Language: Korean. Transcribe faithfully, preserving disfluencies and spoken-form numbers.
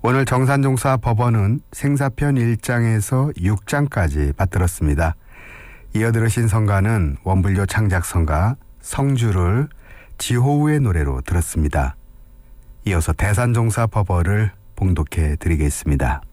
오늘 정산종사 법원은 생사편 일 장에서 육 장까지 받들었습니다. 이어 들으신 성가는 원불교 창작성가 성주를 지호우의 노래로 들었습니다. 이어서 대산종사 법어를 봉독해 드리겠습니다.